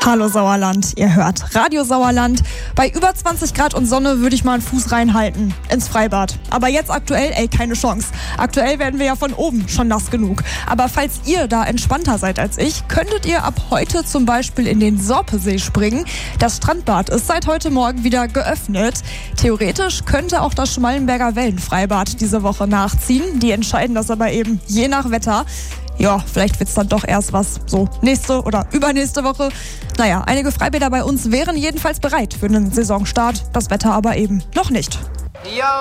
Hallo Sauerland, ihr hört Radio Sauerland. Bei über 20 Grad und Sonne würde ich mal einen Fuß reinhalten ins Freibad. Aber jetzt aktuell, keine Chance. Aktuell werden wir ja von oben schon nass genug. Aber falls ihr da entspannter seid als ich, könntet ihr ab heute zum Beispiel in den Sorpesee springen. Das Strandbad ist seit heute Morgen wieder geöffnet. Theoretisch könnte auch das Schmallenberger Wellenfreibad diese Woche nachziehen. Die entscheiden das aber eben je nach Wetter. Ja, vielleicht wird's dann doch erst was so nächste oder übernächste Woche. Naja, einige Freibäder bei uns wären jedenfalls bereit für einen Saisonstart. Das Wetter aber eben noch nicht. Ja.